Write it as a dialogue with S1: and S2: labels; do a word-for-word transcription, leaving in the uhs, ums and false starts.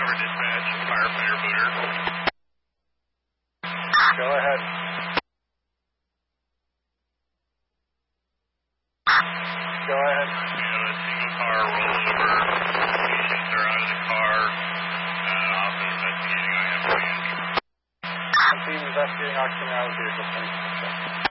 S1: over dispatch, firefighter booter.
S2: Go ahead. Go ahead.
S1: We have a single car rollover. Patients are out of the car. Uh, also investigating I F P.
S2: I'm team investigating oxygen out of vehicle.